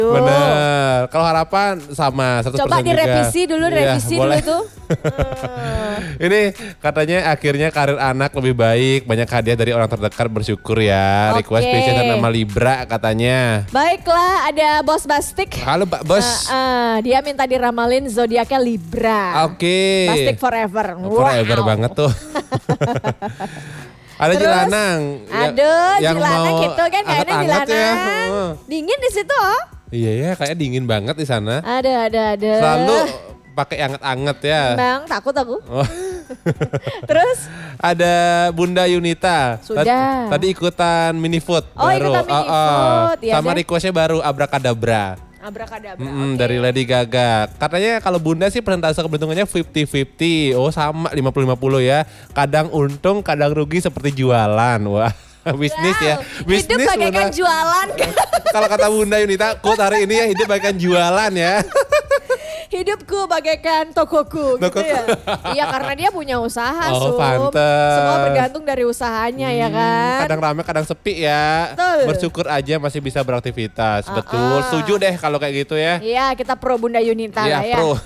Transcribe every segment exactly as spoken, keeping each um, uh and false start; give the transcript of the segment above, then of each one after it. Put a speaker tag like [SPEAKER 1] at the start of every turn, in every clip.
[SPEAKER 1] Bener. Kalau harapan sama seratus persen
[SPEAKER 2] Coba direvisi
[SPEAKER 1] juga.
[SPEAKER 2] dulu, revisi
[SPEAKER 1] Iya,
[SPEAKER 2] dulu
[SPEAKER 1] boleh.
[SPEAKER 2] tuh.
[SPEAKER 1] Ini katanya akhirnya karir anak lebih baik, banyak hadiah dari orang terdekat, bersyukur ya.
[SPEAKER 2] Oke.
[SPEAKER 1] Request spesial nama Libra katanya.
[SPEAKER 2] Baiklah, ada Bos Bastik.
[SPEAKER 1] Halo Pak Bos.
[SPEAKER 2] Uh, uh, dia minta diramalin zodiaknya Libra.
[SPEAKER 1] Oke.
[SPEAKER 2] Bastik forever.
[SPEAKER 1] Forever
[SPEAKER 2] Wow.
[SPEAKER 1] banget tuh. Ada
[SPEAKER 2] Terus,
[SPEAKER 1] Jilanang.
[SPEAKER 2] Aduh,
[SPEAKER 1] yang
[SPEAKER 2] Jilanang
[SPEAKER 1] mau
[SPEAKER 2] gitu kan kayaknya
[SPEAKER 1] anget-anget
[SPEAKER 2] Jilanang.
[SPEAKER 1] ya. Heeh.
[SPEAKER 2] Dingin di situ oh.
[SPEAKER 1] Iya ya, kayak dingin banget di sana.
[SPEAKER 2] Ada, ada, ada.
[SPEAKER 1] Selalu pakai anget-anget ya.
[SPEAKER 2] Bang, takut aku.
[SPEAKER 1] Oh.
[SPEAKER 2] Terus?
[SPEAKER 1] Ada Bunda Yunita.
[SPEAKER 2] Sudah.
[SPEAKER 1] Tadi, tadi ikutan mini food
[SPEAKER 2] Oh,
[SPEAKER 1] baru.
[SPEAKER 2] ikutan mini
[SPEAKER 1] Oh, oh.
[SPEAKER 2] food, ya
[SPEAKER 1] Sama
[SPEAKER 2] deh.
[SPEAKER 1] requestnya baru Abrakadabra.
[SPEAKER 2] Abrakadabra.
[SPEAKER 1] Mm,
[SPEAKER 2] oke.
[SPEAKER 1] Dari Lady Gaga. Katanya kalau Bunda sih persentase keberuntungannya lima puluh lima puluh. Oh sama lima puluh lima puluh ya. Kadang untung, kadang rugi seperti jualan. Wah. Bisnis
[SPEAKER 2] Wow,
[SPEAKER 1] ya.
[SPEAKER 2] Hidup bagaikan
[SPEAKER 1] Bunda.
[SPEAKER 2] jualan.
[SPEAKER 1] Kalau kata Bunda Yunita, quote hari ini ya hidup bagaikan jualan ya.
[SPEAKER 2] Hidupku bagaikan tokoku gitu
[SPEAKER 1] Toko-
[SPEAKER 2] ya. Iya karena dia punya usaha,
[SPEAKER 1] Oh,
[SPEAKER 2] Sup.
[SPEAKER 1] pantes.
[SPEAKER 2] Semua bergantung dari usahanya ya kan.
[SPEAKER 1] Kadang rame, kadang sepi ya.
[SPEAKER 2] Betul.
[SPEAKER 1] Bersyukur aja masih bisa beraktivitas.
[SPEAKER 2] Ah,
[SPEAKER 1] Betul.
[SPEAKER 2] ah.
[SPEAKER 1] Setuju deh kalau kayak gitu ya.
[SPEAKER 2] Iya, kita pro Bunda Yunita
[SPEAKER 1] Iya,
[SPEAKER 2] lah ya.
[SPEAKER 1] pro.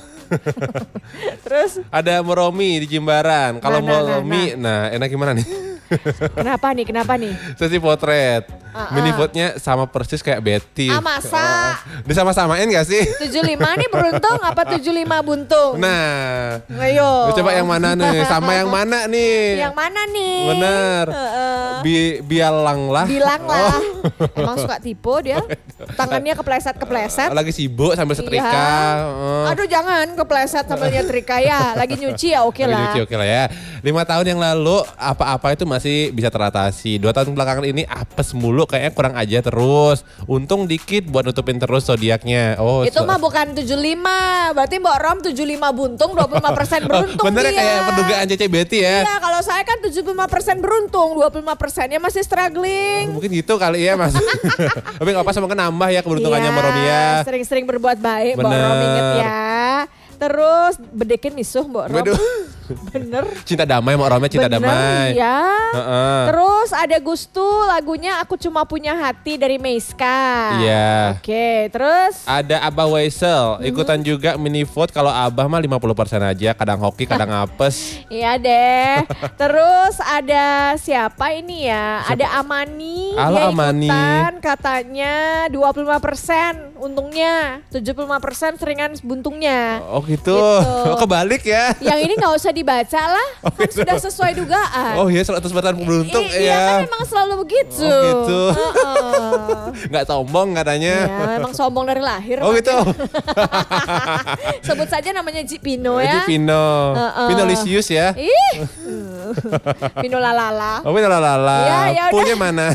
[SPEAKER 2] Terus
[SPEAKER 1] Ada Meromi di Jimbaran. Kalau
[SPEAKER 2] Nah, nah, nah,
[SPEAKER 1] Meromi, nah enak gimana nih?
[SPEAKER 2] kenapa nih? Kenapa nih?
[SPEAKER 1] Sesi potret.
[SPEAKER 2] Ah,
[SPEAKER 1] Mini
[SPEAKER 2] ah.
[SPEAKER 1] foodnya sama persis kayak Betty.
[SPEAKER 2] Ah, masa?
[SPEAKER 1] Disama-samain gak sih?
[SPEAKER 2] tujuh puluh lima nih beruntung apa tujuh puluh lima buntung?
[SPEAKER 1] Nah,
[SPEAKER 2] Ayo.
[SPEAKER 1] coba yang mana nih? Sama yang mana nih?
[SPEAKER 2] Yang mana nih?
[SPEAKER 1] Bener.
[SPEAKER 2] Heeh.
[SPEAKER 1] Bi bialang lah.
[SPEAKER 2] Bilang
[SPEAKER 1] Oh.
[SPEAKER 2] lah. Emang suka tipu dia. Tangannya kepleset-kepleset.
[SPEAKER 1] Lagi sibuk sambil setrika.
[SPEAKER 2] Iya.
[SPEAKER 1] Oh.
[SPEAKER 2] Aduh jangan kepleset sambil nyetrika ya. Lagi nyuci ya oke
[SPEAKER 1] Lagi
[SPEAKER 2] lah.
[SPEAKER 1] nyuci, oke lah ya. Lima tahun yang lalu apa-apa itu masih bisa teratasi. Dua tahun belakangan ini apes mulu, kayaknya kurang aja terus. Untung dikit buat nutupin terus zodiaknya. Oh,
[SPEAKER 2] Itu
[SPEAKER 1] so-
[SPEAKER 2] mah bukan tujuh puluh lima. Berarti Mbak Rom tujuh puluh lima buntung, dua puluh lima persen
[SPEAKER 1] Oh,
[SPEAKER 2] beruntung
[SPEAKER 1] bener ya
[SPEAKER 2] dia.
[SPEAKER 1] kayak pendugaan Cece Betty ya.
[SPEAKER 2] Iya, kalau saya kan tujuh puluh lima persen beruntung, dua puluh lima persennya masih struggling.
[SPEAKER 1] Mungkin gitu kali ya mas. Tapi gak apa semoga nambah ya keberuntungannya
[SPEAKER 2] Iya,
[SPEAKER 1] Mbak Romi ya.
[SPEAKER 2] Sering-sering berbuat baik, Mbak
[SPEAKER 1] Bener.
[SPEAKER 2] Rom inget ya. Terus bedekin misuh Mbak Rom.
[SPEAKER 1] Waduh.
[SPEAKER 2] Bener.
[SPEAKER 1] Cinta damai Mbak Romi, cinta
[SPEAKER 2] Bener,
[SPEAKER 1] damai.
[SPEAKER 2] ya.
[SPEAKER 1] Heeh.
[SPEAKER 2] Terus ada Gustu lagunya Aku Cuma Punya Hati dari Meiska.
[SPEAKER 1] Iya.
[SPEAKER 2] Oke, terus
[SPEAKER 1] Ada Abah Weisel,
[SPEAKER 2] Hmm.
[SPEAKER 1] ikutan juga mini vote. Kalau Abah mah lima puluh persen aja, kadang hoki, kadang apes.
[SPEAKER 2] iya deh. Terus ada siapa ini ya?
[SPEAKER 1] Siapa?
[SPEAKER 2] Ada Amani.
[SPEAKER 1] Halo,
[SPEAKER 2] Dia
[SPEAKER 1] Amani.
[SPEAKER 2] ikutan katanya dua puluh lima persen untungnya, tujuh puluh lima persen seringan buntungnya.
[SPEAKER 1] Oh gitu,
[SPEAKER 2] Gitu.
[SPEAKER 1] oh, kebalik ya.
[SPEAKER 2] Yang ini nggak usah dibaca lah, kan
[SPEAKER 1] gitu.
[SPEAKER 2] sudah sesuai dugaan.
[SPEAKER 1] Oh iya, seratus persen beruntung
[SPEAKER 2] I-
[SPEAKER 1] ya.
[SPEAKER 2] Iya kan memang selalu begitu.
[SPEAKER 1] Oh gitu.
[SPEAKER 2] Heeh.
[SPEAKER 1] Nggak sombong katanya.
[SPEAKER 2] Ya, memang sombong dari lahir.
[SPEAKER 1] Oh gitu.
[SPEAKER 2] Sebut saja namanya Ji Pino
[SPEAKER 1] Itu
[SPEAKER 2] ya.
[SPEAKER 1] Pino,
[SPEAKER 2] Heeh.
[SPEAKER 1] Pino Lisius ya.
[SPEAKER 2] Ih. Pino lalala.
[SPEAKER 1] Oh Pino lala.
[SPEAKER 2] Ya, ya udah.
[SPEAKER 1] Punya mana?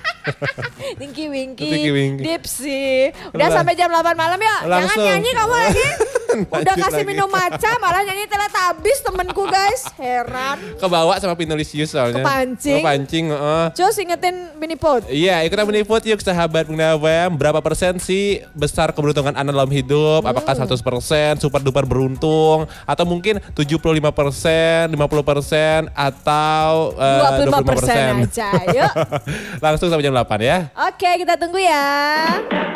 [SPEAKER 2] Tinky Winky.
[SPEAKER 1] Tinky Winky.
[SPEAKER 2] Dipsy. Udah
[SPEAKER 1] Udah.
[SPEAKER 2] sampai jam delapan malam ya. Jangan
[SPEAKER 1] Langsung.
[SPEAKER 2] nyanyi kamu lagi. Udah
[SPEAKER 1] Lanjut
[SPEAKER 2] kasih
[SPEAKER 1] lagi.
[SPEAKER 2] minum matcha malah nyanyi Teletubbies temenku guys. Heran.
[SPEAKER 1] Kebawa sama Pino Lisius soalnya.
[SPEAKER 2] Kepancing.
[SPEAKER 1] Kepancing, heeh.
[SPEAKER 2] Cus ingetin mini pot.
[SPEAKER 1] Iya, ikutan meniput yuk sahabat Pengdawam. Berapa persen sih besar keberuntungan Anda dalam hidup? Apakah
[SPEAKER 2] Hmm.
[SPEAKER 1] seratus persen super duper beruntung? Atau mungkin tujuh puluh lima persen, lima puluh persen, atau eh,
[SPEAKER 2] dua puluh lima
[SPEAKER 1] dua puluh lima
[SPEAKER 2] persen
[SPEAKER 1] persen?
[SPEAKER 2] aja. Yuk.
[SPEAKER 1] Langsung sampai jam delapan ya.
[SPEAKER 2] Oke, kita tunggu ya.